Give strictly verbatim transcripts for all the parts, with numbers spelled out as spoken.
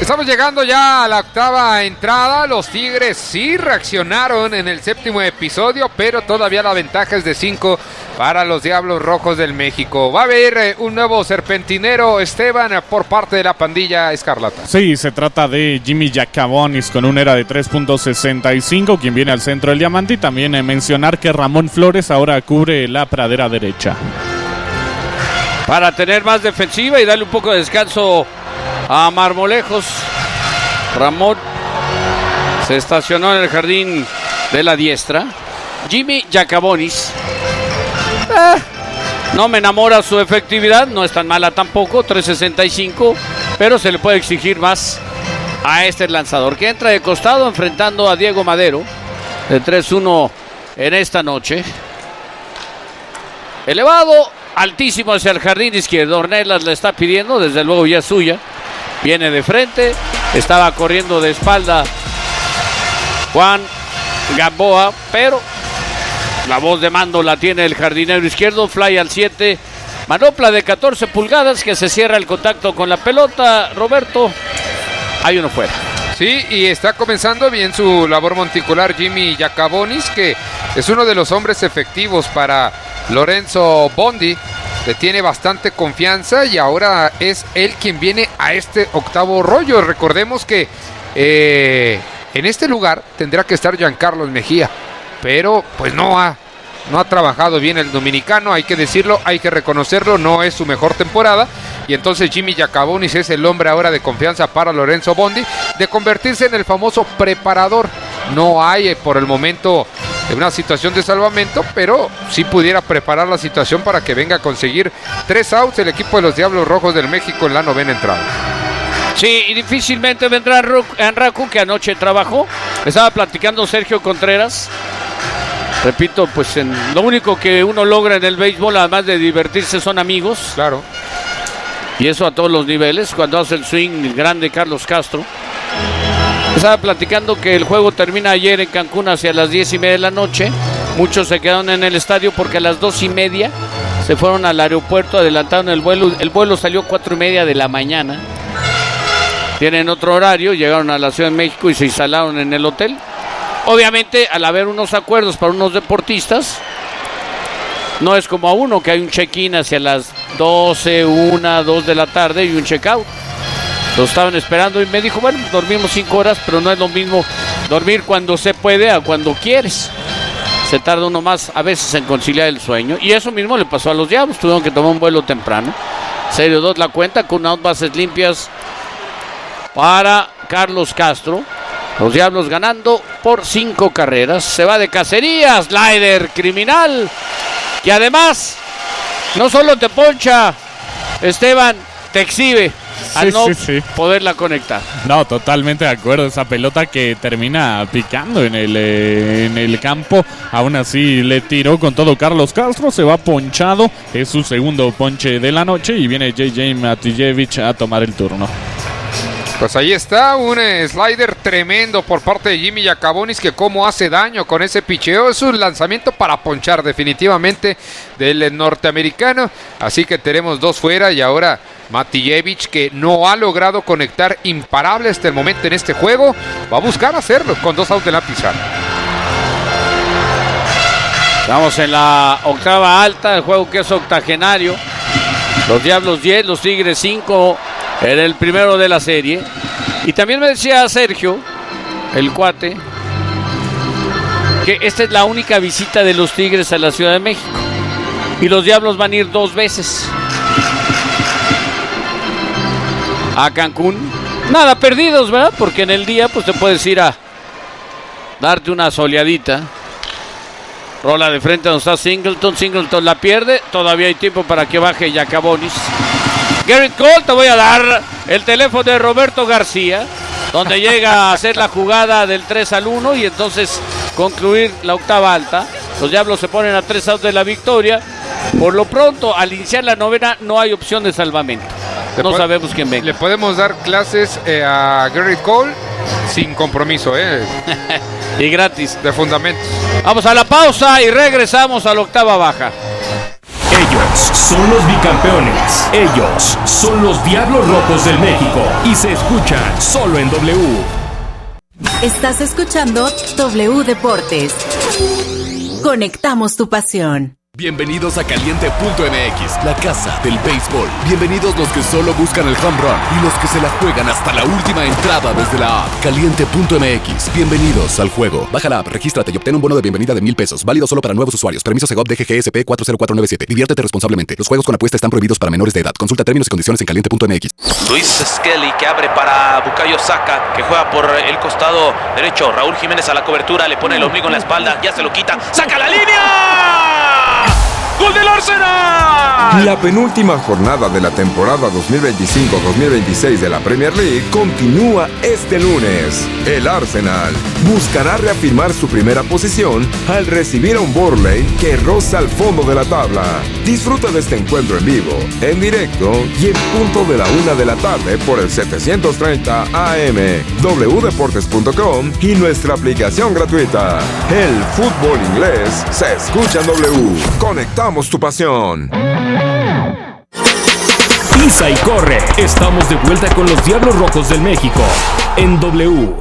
Estamos llegando ya a la octava entrada. Los Tigres sí reaccionaron en el séptimo episodio, pero todavía la ventaja es de cinco para los Diablos Rojos del México. Va a haber eh, un nuevo serpentinero, Esteban, por parte de la pandilla escarlata. Sí, se trata de Jimmy Jackabonis con un E R A de tres punto sesenta y cinco, quien viene al centro del diamante. Y también eh, mencionar que Ramón Flores ahora cubre la pradera derecha. Para tener más defensiva y darle un poco de descanso a Marmolejos. Ramón se estacionó en el jardín de la diestra. Jimmy Jackabonis. Eh, no me enamora su efectividad, no es tan mala tampoco, tres sesenta y cinco, pero se le puede exigir más a este lanzador que entra de costado enfrentando a Diego Madero de tres uno en esta noche. Elevado, altísimo hacia el jardín izquierdo. Ornelas le está pidiendo, desde luego ya es suya. Viene de frente, estaba corriendo de espalda Juan Gamboa, pero la voz de mando la tiene el jardinero izquierdo. Fly al siete, manopla de catorce pulgadas que se cierra el contacto con la pelota. Roberto, hay uno fuera. Sí, y está comenzando bien su labor monticular Jimmy Jackabonis, que es uno de los hombres efectivos para Lorenzo Bondi. Le tiene bastante confianza y ahora es él quien viene a este octavo rollo. Recordemos que eh, en este lugar tendrá que estar Giancarlo Mejía, pero pues no ha, no ha trabajado bien el dominicano, hay que decirlo, hay que reconocerlo, no es su mejor temporada. Y entonces Jimmy Jackabonis es el hombre ahora de confianza para Lorenzo Bondi, de convertirse en el famoso preparador. No hay eh, por el momento una situación de salvamento, pero sí pudiera preparar la situación para que venga a conseguir tres outs el equipo de los Diablos Rojos del México en la novena entrada. Sí, y difícilmente vendrá Anraku, que anoche trabajó. Estaba platicando Sergio Contreras. Repito, pues en lo único que uno logra en el béisbol, además de divertirse, son amigos. Claro. Y eso a todos los niveles. Cuando hace el swing el grande Carlos Castro. Estaba platicando que el juego termina ayer en Cancún hacia las diez y media de la noche. Muchos se quedaron en el estadio porque a las dos y media se fueron al aeropuerto, adelantaron el vuelo. El vuelo salió cuatro y media de la mañana. Tienen otro horario, llegaron a la Ciudad de México y se instalaron en el hotel. Obviamente, al haber unos acuerdos para unos deportistas, no es como a uno que hay un check-in hacia las doce, una, dos de la tarde y un check-out. Lo estaban esperando y me dijo, bueno, dormimos cinco horas, pero no es lo mismo dormir cuando se puede a cuando quieres. Se tarda uno más a veces en conciliar el sueño. Y eso mismo le pasó a los Diablos, tuvieron que tomar un vuelo temprano. Serio dos la cuenta con out bases limpias para Carlos Castro. Los Diablos ganando por cinco carreras. Se va de cacería, slider criminal, que además no solo te poncha, Esteban, te exhibe. Al sí, no sí, sí. poderla conectar. No, totalmente de acuerdo. Esa pelota que termina picando en el, eh, en el campo. Aún así le tiró con todo Carlos Castro. Se va ponchado. Es su segundo ponche de la noche. Y viene J J Matijevich a tomar el turno. Pues ahí está, un eh, slider tremendo por parte de Jimmy Jackabonis, que cómo hace daño con ese picheo. Es un lanzamiento para ponchar definitivamente del eh, norteamericano. Así que tenemos dos fuera y ahora Matijevich, que no ha logrado conectar imparable hasta el momento en este juego, va a buscar hacerlo con dos outs en la pizarra. Estamos en la octava alta, el juego que es octogenario. Los Diablos diez, los Tigres cinco. Era el primero de la serie. Y también me decía Sergio, el cuate, que esta es la única visita de los Tigres a la Ciudad de México. Y los Diablos van a ir dos veces a Cancún. Nada perdidos, ¿verdad? Porque en el día pues te puedes ir a darte una soleadita. Rola de frente donde está Singleton. Singleton la pierde. Todavía hay tiempo para que baje Jackabonis. Gerrit Cole, te voy a dar el teléfono de Roberto García, donde llega a hacer la jugada del tres al uno y entonces concluir la octava alta. Los Diablos se ponen a tres outs de la victoria. Por lo pronto, al iniciar la novena, no hay opción de salvamento. No pod- sabemos quién venga. Le podemos dar clases eh, a Gerrit Cole sin compromiso, ¿eh? Y gratis. De fundamentos. Vamos a la pausa y regresamos a la octava baja. Ellos son los bicampeones. Ellos son los Diablos Rojos del México y se escuchan solo en W. Estás escuchando W Deportes. Conectamos tu pasión. Bienvenidos a Caliente punto M X, la casa del béisbol. Bienvenidos los que solo buscan el home run y los que se la juegan hasta la última entrada desde la app. Caliente punto M X, bienvenidos al juego. Baja la app, regístrate y obtén un bono de bienvenida de mil pesos. Válido solo para nuevos usuarios. Permiso Segov D G G S P cuatro cero cuatro nueve siete. Diviértete responsablemente. Los juegos con apuesta están prohibidos para menores de edad. Consulta términos y condiciones en Caliente punto M X. Luis Skelly que abre para Bukayo Saka, que juega por el costado derecho. Raúl Jiménez a la cobertura, le pone el ombligo en la espalda, ya se lo quita. ¡Saca la línea! ¡Gol del Arsenal! La penúltima jornada de la temporada dos mil veinticinco dos mil veintiséis de la Premier League continúa este lunes. El Arsenal buscará reafirmar su primera posición al recibir a un Burnley que roza al fondo de la tabla. Disfruta de este encuentro en vivo, en directo y en punto de la una de la tarde por el setecientos treinta A M, w deportes punto com y nuestra aplicación gratuita. El fútbol inglés se escucha en W. Conectamos tu pasión. Pisa y corre. Estamos de vuelta con los Diablos Rojos del México en W.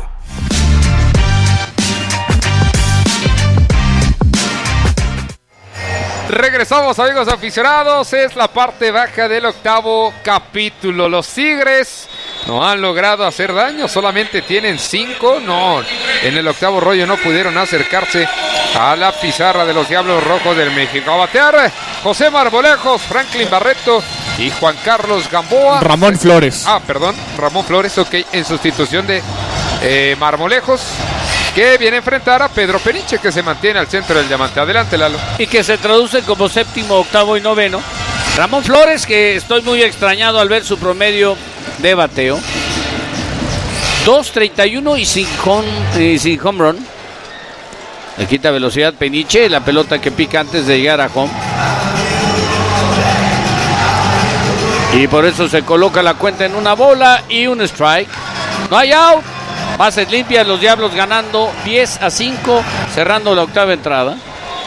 Regresamos, amigos aficionados, es la parte baja del octavo capítulo. Los Tigres no han logrado hacer daño, solamente tienen cinco. No, en el octavo rollo no pudieron acercarse a la pizarra de los Diablos Rojos del México. A batear José Marmolejos, Franklin Barreto y Juan Carlos Gamboa. Ramón Flores. Ah, perdón, Ramón Flores, ok, en sustitución de eh, Marmolejos, que viene a enfrentar a Pedro Peniche, que se mantiene al centro del diamante. Adelante, Lalo. Y que se traduce como séptimo, octavo y noveno. Ramón Flores, que estoy muy extrañado al ver su promedio de bateo. dos treinta y uno y sin home, y sin home run. Le quita velocidad Peniche, la pelota que pica antes de llegar a home. Y por eso se coloca la cuenta en una bola y un strike. No hay out. Bases limpias, los Diablos ganando diez a cinco, cerrando la octava entrada.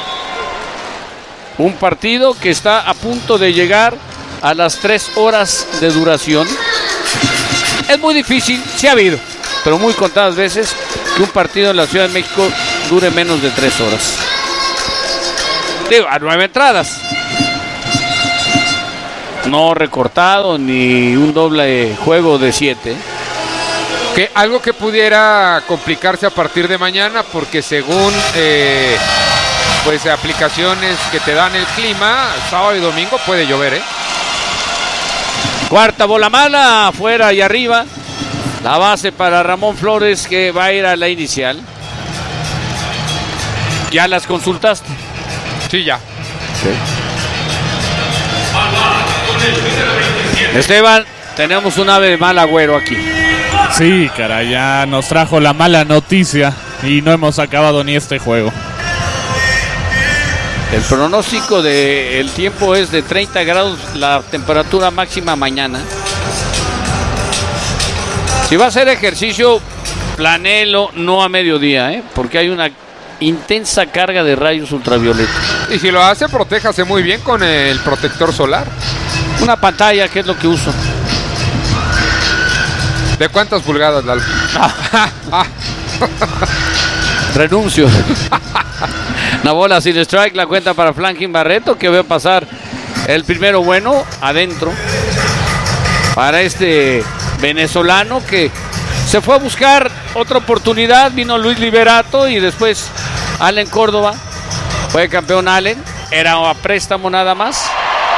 Un partido que está a punto de llegar a las tres horas de duración. Es muy difícil, sí ha habido, pero muy contadas veces que un partido en la Ciudad de México dure menos de tres horas. Digo, a nueve entradas. No recortado ni un doble juego de siete. Que algo que pudiera complicarse a partir de mañana, porque según eh, pues aplicaciones que te dan el clima, sábado y domingo puede llover, ¿eh? Cuarta bola mala, afuera y arriba. La base para Ramón Flores, que va a ir a la inicial. ¿Ya las consultaste? Sí, ya. Sí. Esteban, tenemos un ave de mal agüero aquí. Sí, caray, ya nos trajo la mala noticia y no hemos acabado ni este juego. El pronóstico del tiempo es de treinta grados, la temperatura máxima mañana. Si va a hacer ejercicio, planelo, no a mediodía, ¿eh? Porque hay una intensa carga de rayos ultravioleta. Y si lo hace, protéjase muy bien con el protector solar. Una pantalla, que es lo que uso. ¿De cuántas pulgadas, Lalo? Ah. Renuncio. Una bola sin strike, la cuenta para Franklin Barreto, que ve pasar el primero bueno adentro para este venezolano que se fue a buscar otra oportunidad. Vino Luis Liberato y después Allen Córdoba. Fue campeón Allen, era a préstamo nada más.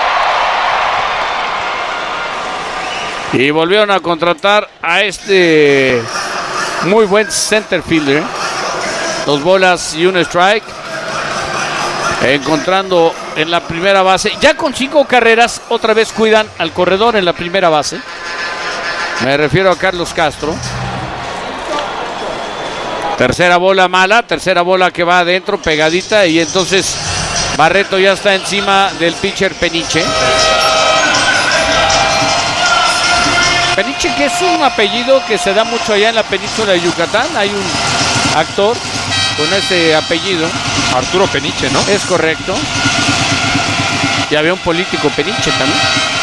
Y volvieron a contratar a este muy buen center fielder. Dos bolas y un strike. Encontrando en la primera base. Ya con cinco carreras, otra vez cuidan al corredor en la primera base. Me refiero a Carlos Castro. Tercera bola mala, tercera bola que va adentro, pegadita. Y entonces Barreto ya está encima del pitcher Peniche. Peniche, que es un apellido que se da mucho allá en la península de Yucatán. Hay un actor con ese apellido. Arturo Peniche, ¿no? Es correcto. Y había un político Peniche también.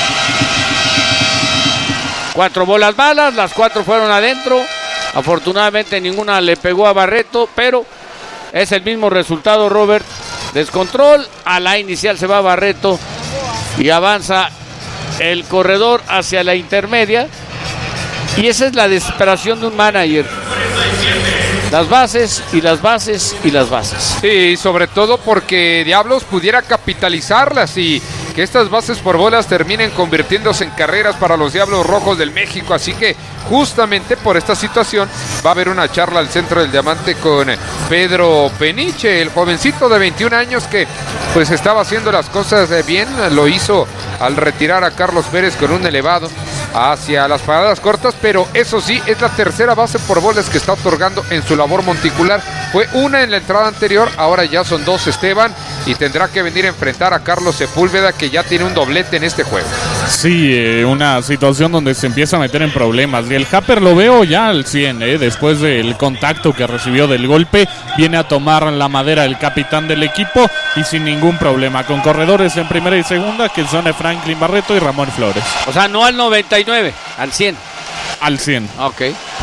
Cuatro bolas malas, las cuatro fueron adentro. Afortunadamente ninguna le pegó a Barreto, pero es el mismo resultado, Robert. Descontrol, a la inicial se va Barreto y avanza el corredor hacia la intermedia. Y esa es la desesperación de un manager. Las bases y las bases y las bases. Sí, sobre todo porque Diablos pudiera capitalizarlas y que estas bases por bolas terminen convirtiéndose en carreras para los Diablos Rojos del México. Así que justamente por esta situación va a haber una charla al centro del diamante con Pedro Peniche, el jovencito de veintiún años que pues estaba haciendo las cosas bien. Lo hizo al retirar a Carlos Pérez con un elevado hacia las paradas cortas, pero eso sí, es la tercera base por bolas que está otorgando en su labor monticular. Fue una en la entrada anterior, ahora ya son dos Esteban, y tendrá que venir a enfrentar a Carlos Sepúlveda, que ya tiene un doblete en este juego. Sí, eh, una situación donde se empieza a meter en problemas. Y el Japper lo veo ya al cien, eh, después del contacto que recibió del golpe, viene a tomar la madera el capitán del equipo y sin ningún problema, con corredores en primera y segunda, que son Franklin Barreto y Ramón Flores. O sea, no al noventa y nueve, al cien. Al cien. Ok.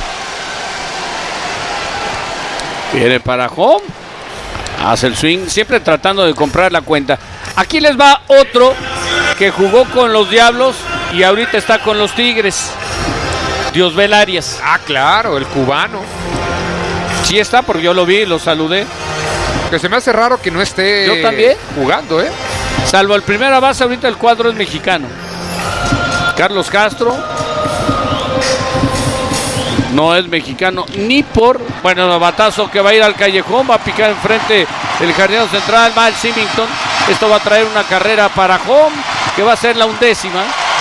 Viene para home. Hace el swing, siempre tratando de comprar la cuenta. Aquí les va otro que jugó con los Diablos y ahorita está con los Tigres. Diosbel Arias. Ah, claro, el cubano. Sí está, porque yo lo vi, lo saludé. Que se me hace raro que no esté Yo también. jugando, ¿eh? Salvo el primera base, ahorita el cuadro es mexicano. Carlos Castro no es mexicano ni por, bueno, el batazo que va a ir al callejón, va a picar enfrente el jardinero central, Miles Symington. Esto va a traer una carrera para home, que va a ser la undécima.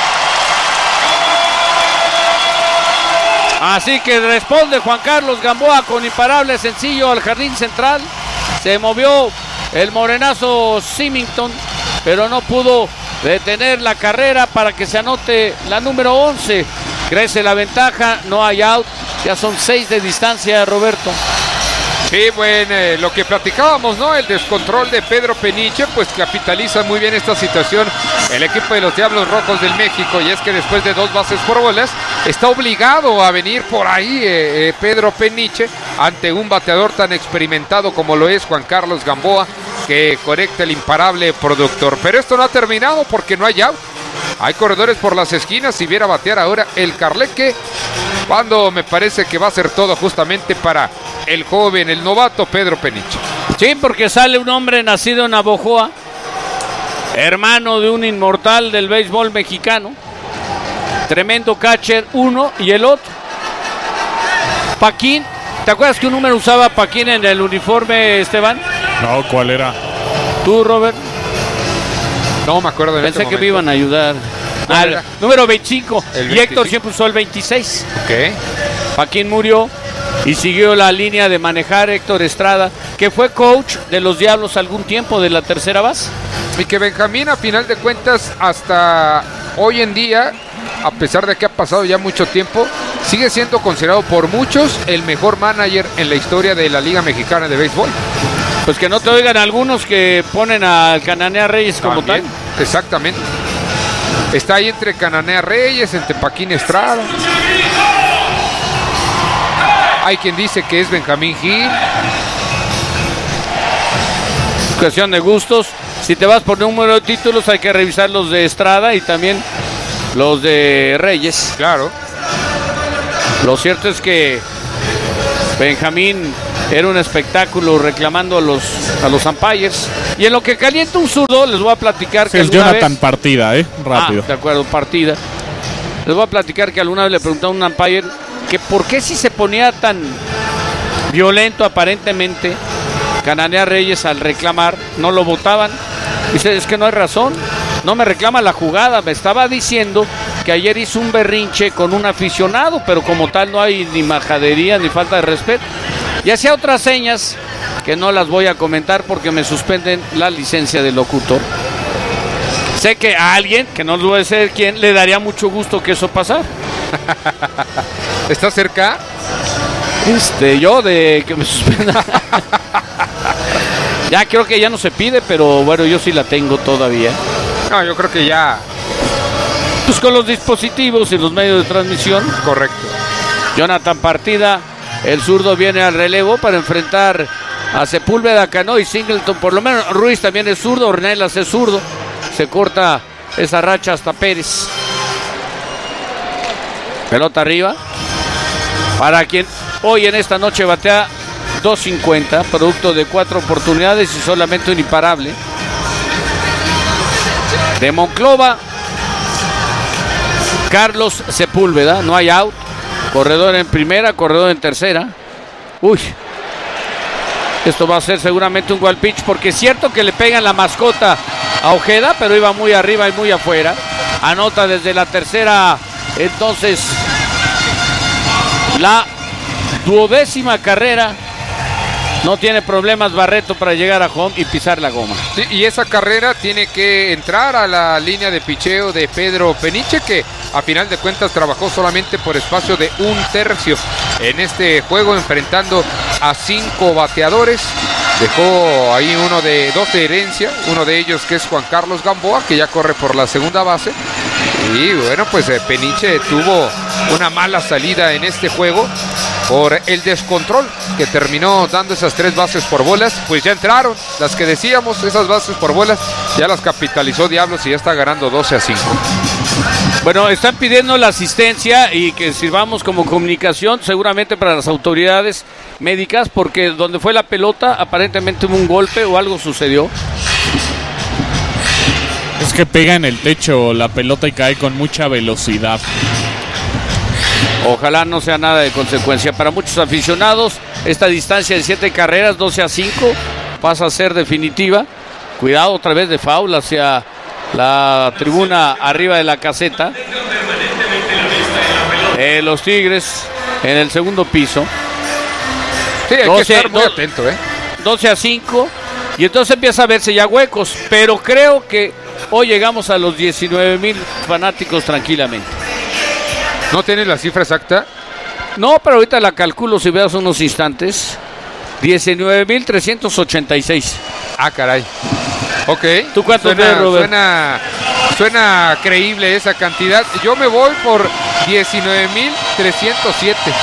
Así que responde Juan Carlos Gamboa con imparable sencillo al jardín central. Se movió el morenazo Symington, pero no pudo detener la carrera para que se anote la número once. Crece la ventaja, no hay out. Ya son seis de distancia, Roberto. Sí, bueno, eh, lo que platicábamos, ¿no? El descontrol de Pedro Peniche, pues capitaliza muy bien esta situación el equipo de los Diablos Rojos del México. Y es que después de dos bases por bolas, está obligado a venir por ahí eh, eh, Pedro Peniche ante un bateador tan experimentado como lo es Juan Carlos Gamboa, que conecta el imparable productor. Pero esto no ha terminado porque no hay out. Hay corredores por las esquinas y viene a batear ahora el Carleque, cuando me parece que va a ser todo justamente para el joven, el novato Pedro Peniche. Sí, porque sale un hombre nacido en Navojoa, hermano de un inmortal del béisbol mexicano, tremendo catcher, uno y el otro. Paquín, ¿te acuerdas que un número usaba Paquín en el uniforme, Esteban? No, ¿cuál era? ¿Tú, Robert? No me acuerdo de Pensé este que me momento. iban a ayudar. ¿Cuál Al era? número veinticinco. El Y Héctor veinticinco. siempre usó el veintiséis. Ok. Paquín murió y siguió la línea de manejar Héctor Estrada, que fue coach de los Diablos algún tiempo de la tercera base. Y que Benjamín, a final de cuentas, hasta hoy en día, a pesar de que ha pasado ya mucho tiempo, sigue siendo considerado por muchos el mejor manager en la historia de la Liga Mexicana de Béisbol. Pues que no te oigan algunos que ponen al Cananea Reyes como También, tal. exactamente. Está ahí entre Cananea Reyes, entre Paquín Estrada. Hay quien dice que es Benjamín Gil. Cuestión de gustos. Si te vas por número de títulos, hay que revisar los de Estrada y también los de Reyes. Claro. Lo cierto es que Benjamín era un espectáculo reclamando a los, a los umpires. Y en lo que calienta un zurdo, les voy a platicar Sí, que es alguna Jonathan vez... Partida, ¿eh? Rápido. Ah, de acuerdo, partida. Les voy a platicar que alguna vez le pregunté a un umpire que por qué si se ponía tan violento aparentemente Cananea Reyes al reclamar, no lo votaban. Dice, es que no hay razón, no me reclama la jugada, me estaba diciendo que ayer hizo un berrinche con un aficionado, pero como tal no hay ni majadería ni falta de respeto. Y hacía otras señas que no las voy a comentar porque me suspenden la licencia de locutor. Sé que a alguien, que no les voy a decir quién, le daría mucho gusto que eso pasara. ¿Está cerca? Este, yo de que me suspenda. Ya creo que ya no se pide, pero bueno, yo sí la tengo todavía. No, yo creo que ya. Pues con los dispositivos y los medios de transmisión. Correcto. Jonathan Partida, el zurdo, viene al relevo para enfrentar a Sepúlveda, Cano y Singleton. Por lo menos Ruiz también es zurdo, Ornelas es zurdo. Se corta esa racha hasta Pérez. Pelota arriba. Para quien hoy en esta noche batea dos cincuenta, producto de cuatro oportunidades y solamente un imparable. De Monclova, Carlos Sepúlveda, no hay out. Corredor en primera, corredor en tercera. Uy, esto va a ser seguramente un wild pitch, porque es cierto que le pegan la mascota a Ojeda, pero iba muy arriba y muy afuera. Anota desde la tercera, entonces, la duodécima carrera. No tiene problemas Barreto para llegar a home y pisar la goma. Sí, y esa carrera tiene que entrar a la línea de picheo de Pedro Peniche, que a final de cuentas trabajó solamente por espacio de un tercio en este juego, enfrentando a cinco bateadores. Dejó ahí uno de dos de herencia, uno de ellos que es Juan Carlos Gamboa, que ya corre por la segunda base. Y bueno, pues eh, Peniche tuvo una mala salida en este juego por el descontrol que terminó dando esas tres bases por bolas. Pues ya entraron las que decíamos, esas bases por bolas, ya las capitalizó Diablos y ya está ganando doce a cinco. Bueno, están pidiendo la asistencia y que sirvamos como comunicación seguramente para las autoridades médicas, porque donde fue la pelota aparentemente hubo un golpe o algo sucedió. Es que pega en el techo la pelota y cae con mucha velocidad. Ojalá no sea nada de consecuencia. Para muchos aficionados, esta distancia de siete carreras, doce a cinco, pasa a ser definitiva. Cuidado otra vez de foul hacia la tribuna arriba de la caseta. Eh, los Tigres en el segundo piso. Sí, hay doce, que estar muy atento, ¿eh? doce a cinco. Y entonces empieza a verse ya huecos. Pero creo que hoy llegamos a los diecinueve mil fanáticos tranquilamente. ¿No tienes la cifra exacta? No, pero ahorita la calculo si veas unos instantes. diecinueve mil trescientos ochenta y seis. Ah, caray. Ok. ¿Tú cuánto suena, ves, Robert? Suena, suena creíble esa cantidad. Yo me voy por diecinueve mil trescientos siete.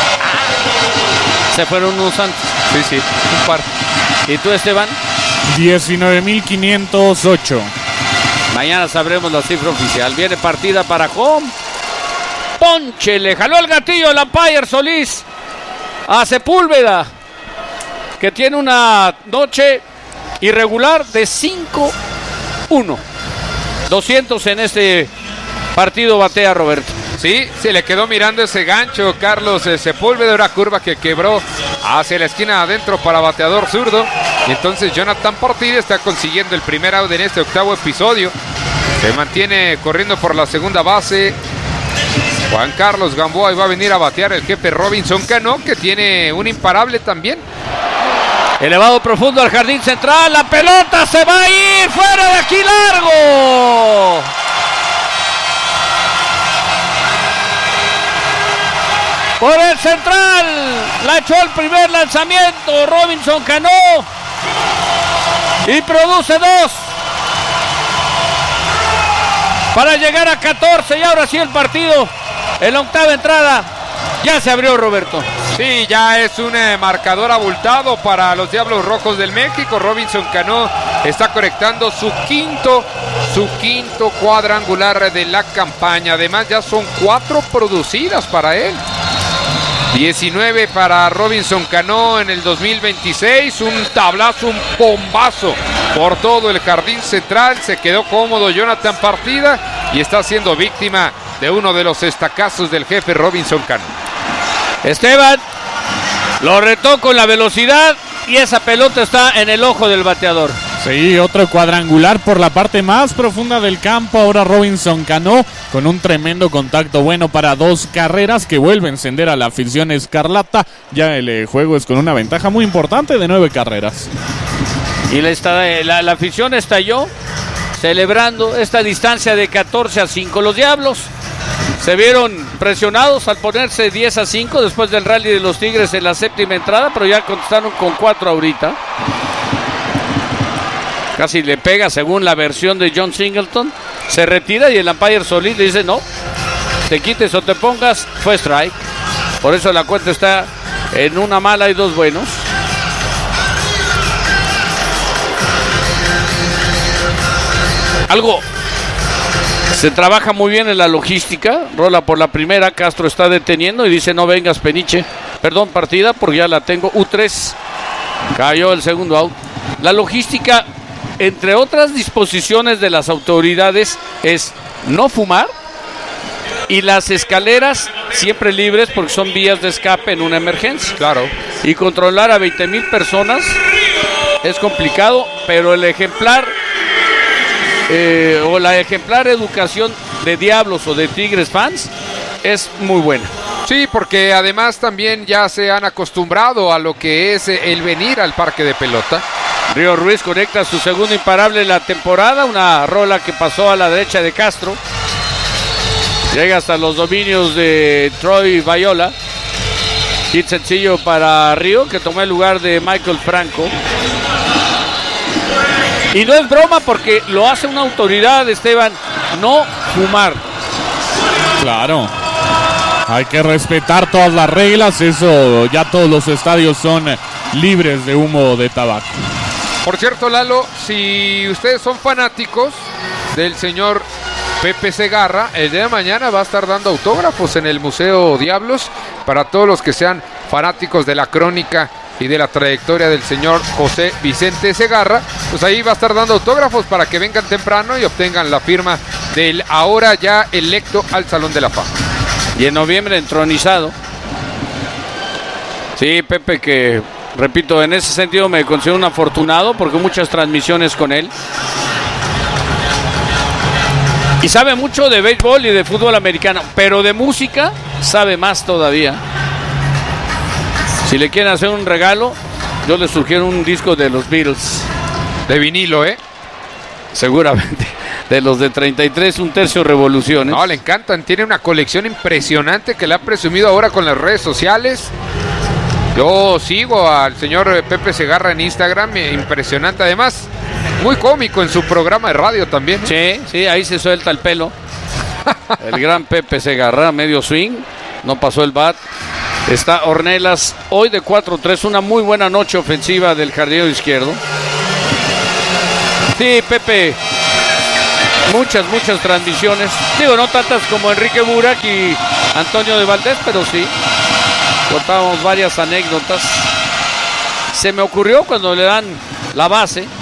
Se fueron unos antes. Sí, sí, un par. ¿Y tú, Esteban? diecinueve mil quinientos ocho. Mañana sabremos la cifra oficial. Viene partida para home. Ponche, le jaló el gatillo el umpire Solís a Sepúlveda, que tiene una noche irregular de cinco uno. doscientos en este partido batea Roberto. Sí, se le quedó mirando ese gancho Carlos eh, Sepúlveda, una curva que quebró hacia la esquina adentro para bateador zurdo. Y entonces Jonathan Partida está consiguiendo el primer out en este octavo episodio. Se mantiene corriendo por la segunda base Juan Carlos Gamboa, y va a venir a batear el jefe Robinson Cano, que tiene un imparable también. Elevado profundo al jardín central, la pelota se va a ir fuera de aquí largo. Por el central, la echó el primer lanzamiento Robinson Cano y produce dos para llegar a catorce, y ahora sí el partido. En la octava entrada ya se abrió, Roberto. Sí, ya es un eh, marcador abultado para los Diablos Rojos del México. Robinson Cano está conectando su quinto, su quinto cuadrangular de la campaña. Además ya son cuatro producidas para él. diecinueve para Robinson Cano en el dos mil veintiséis. Un tablazo, un bombazo por todo el jardín central. Se quedó cómodo Jonathan Partida y está siendo víctima de uno de los estacazos del jefe Robinson Cano. Esteban lo retó con la velocidad y esa pelota está en el ojo del bateador. Sí, otro cuadrangular por la parte más profunda del campo. Ahora Robinson Cano con un tremendo contacto bueno para dos carreras que vuelve a encender a la afición escarlata. Ya el eh, juego es con una ventaja muy importante de nueve carreras. Y la, la, la afición estalló celebrando esta distancia de catorce a cinco. Los Diablos se vieron presionados al ponerse diez a cinco después del rally de los Tigres en la séptima entrada, pero ya contestaron con cuatro ahorita. Casi le pega según la versión de John Singleton. Se retira y el umpire solito le dice no, te quites o te pongas, fue strike. Por eso la cuenta está en una mala y dos buenos. Algo se trabaja muy bien en la logística. Rola por la primera, Castro está deteniendo y dice no vengas Peniche. Perdón, partida, porque ya la tengo. U tres, cayó el segundo out. La logística, entre otras disposiciones de las autoridades, es no fumar y las escaleras siempre libres porque son vías de escape en una emergencia. Claro. Y controlar a veinte mil personas es complicado, pero el ejemplar eh, o la ejemplar educación de Diablos o de Tigres fans es muy buena. Sí, porque además también ya se han acostumbrado a lo que es el venir al parque de pelota. Río Ruiz conecta su segundo imparable de la temporada, una rola que pasó a la derecha de Castro. Llega hasta los dominios de Troy Viola. Hit sencillo para Río, que tomó el lugar de Michael Franco. Y no es broma porque lo hace una autoridad, Esteban, no fumar. Claro. Hay que respetar todas las reglas, eso ya todos los estadios son libres de humo de tabaco. Por cierto, Lalo, si ustedes son fanáticos del señor Pepe Segarra, el día de mañana va a estar dando autógrafos en el Museo Diablos para todos los que sean fanáticos de la crónica y de la trayectoria del señor José Vicente Segarra. Pues ahí va a estar dando autógrafos para que vengan temprano y obtengan la firma del ahora ya electo al Salón de la Fama. Y en noviembre entronizado. Sí, Pepe, que repito, en ese sentido me considero un afortunado porque muchas transmisiones con él. Y sabe mucho de béisbol y de fútbol americano, pero de música sabe más todavía. Si le quieren hacer un regalo, yo les sugiero un disco de los Beatles. De vinilo, ¿eh? Seguramente. De los de treinta y tres, un tercio revoluciones. No, le encantan. Tiene una colección impresionante que le ha presumido ahora con las redes sociales. Yo sigo al señor Pepe Segarra en Instagram, impresionante. Además, muy cómico en su programa de radio también. Sí, sí, ahí se suelta el pelo. El gran Pepe Segarra, medio swing. No pasó el bat. Está Ornelas hoy de cuatro tres. Una muy buena noche ofensiva del jardinero izquierdo. Sí, Pepe. Muchas, muchas transmisiones. Digo, no tantas como Enrique Burak y Antonio de Valdés, pero sí. Contábamos varias anécdotas. Se me ocurrió cuando le dan la base